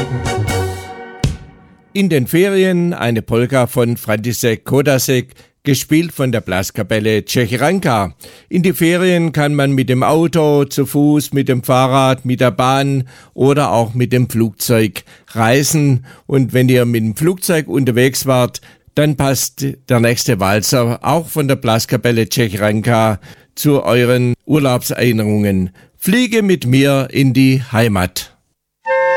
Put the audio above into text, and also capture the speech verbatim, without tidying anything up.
In den Ferien eine Polka von František Kodasek, gespielt von der Blaskapelle Czechiranka. In die Ferien kann man mit dem Auto, zu Fuß, mit dem Fahrrad, mit der Bahn oder auch mit dem Flugzeug reisen. Und wenn ihr mit dem Flugzeug unterwegs wart, dann passt der nächste Walzer auch von der Blaskapelle Czechiranka zu euren Urlaubserinnerungen. Fliege mit mir in die Heimat.